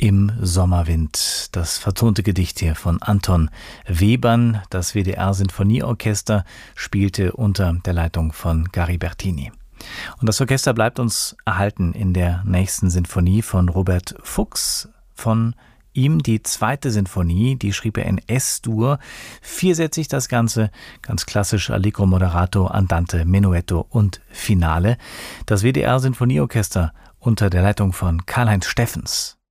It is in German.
Im Sommerwind, das vertonte Gedicht hier von Anton Webern. Das WDR-Sinfonieorchester spielte unter der Leitung von Gary Bertini. Und das Orchester bleibt uns erhalten in der nächsten Sinfonie von Robert Fuchs. Von ihm die 2. Sinfonie, die schrieb er in S-Dur. Viersätzig das Ganze, ganz klassisch Allegro moderato, Andante, Menuetto und Finale. Das WDR-Sinfonieorchester unter der Leitung von Karl-Heinz Steffens.